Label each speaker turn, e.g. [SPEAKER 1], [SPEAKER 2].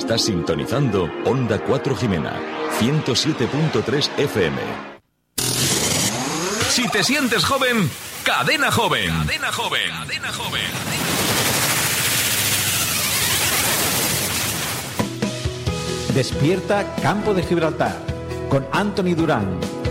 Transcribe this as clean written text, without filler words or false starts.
[SPEAKER 1] Estás sintonizando Onda 4 Jimena, 107.3 FM.
[SPEAKER 2] Si te sientes joven, Cadena Joven. Cadena Joven. Cadena Joven.
[SPEAKER 3] Despierta Campo de Gibraltar con Anthony Durán.